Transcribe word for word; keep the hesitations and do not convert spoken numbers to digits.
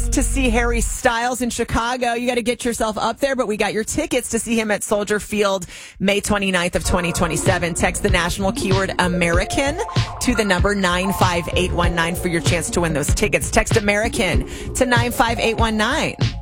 chance to see Harry Styles in Chicago. You got to get yourself up there, but we got your tickets to see him at Soldier Field May twenty-ninth of twenty twenty-seven. Text the national keyword American to the number nine five eight one nine for your chance to win those tickets. Text American to nine five eight one nine.